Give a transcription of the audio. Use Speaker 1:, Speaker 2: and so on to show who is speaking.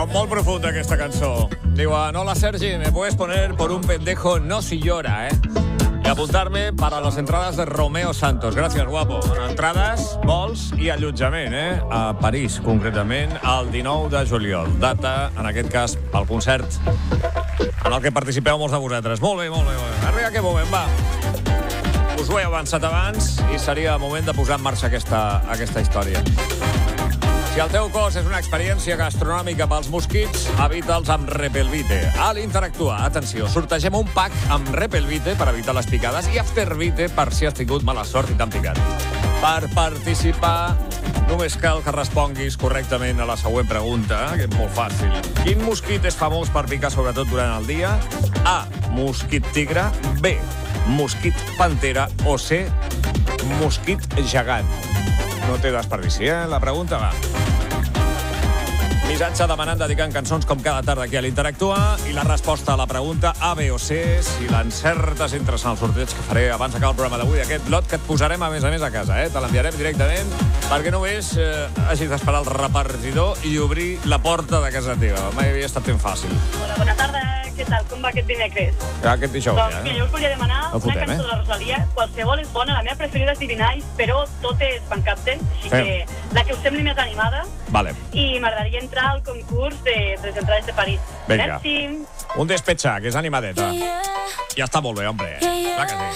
Speaker 1: Molt profunda aquesta cançó. Diuen, hola Sergi, ¿me puedes poner por un pendejo no si llora, Y apuntar-me para las entradas de Romeo Santos. Gràcies, guapo. Entrades, vols i allotjament, A París, concretament, el 19 de juliol. Data, en aquest cas, pel concert en el que participeu molts de vosaltres. Molt bé. Arriba que moment, va. Us ho he avançat abans i seria moment de posar en marxa aquesta història. Si el teu cos és una experiència gastronòmica pels mosquits, evita'ls amb Repelvite. A l'Interactua, atenció, sortegem un pack amb Repelvite per evitar les picades i Aftervite per si has tingut mala sort i t'han picat. Per participar, només cal que responguis correctament a la següent pregunta, que és molt fàcil. Quin mosquit és famós per picar sobretot durant el dia? A. Mosquit tigre. B. Mosquit pantera. O C. Mosquit gegant. No té desperdici, La pregunta va. Missatge demanant dedicant cançons com cada tarda aquí a l'Interactua i la resposta a la pregunta A, B o C, si l'encertes entres en el sorteig que faré abans d'acabar el programa d'avui, aquest lot que et posarem a més a casa, Te l'enviarem directament perquè només hagis d'esperar el repartidor i obrir la porta de casa teva. Mai havia estat tan fàcil.
Speaker 2: Hola, bona tarda. Què tal? Com va aquest dimecres?
Speaker 1: Aquest dijous,
Speaker 2: Doncs mira, jo us volia demanar una cançó de la Rosalia. Qualsevol és bona, la meva preferida és Divinais, però totes van capten, així que la que us sembli més animada.
Speaker 1: Vale.
Speaker 2: I m'agradaria entrar al concurs de les entrades de París.
Speaker 1: Vinga.
Speaker 2: Merci.
Speaker 1: Un despetxar, que és animadeta. Ja està molt bé, hombre. Clar que sí.